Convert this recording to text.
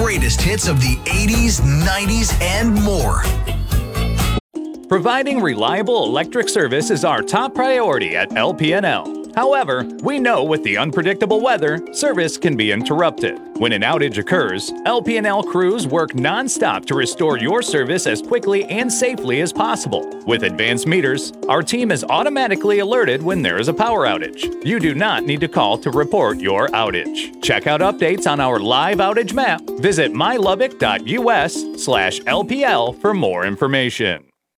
greatest hits of the 80s, 90s, and more. Providing reliable electric service is our top priority at LP&L. However, we know with the unpredictable weather, service can be interrupted. When an outage occurs, LP&L crews work non-stop to restore your service as quickly and safely as possible. With advanced meters, our team is automatically alerted when there is a power outage. You do not need to call to report your outage. Check out updates on our live outage map. Visit mylubbock.us/LPL for more information.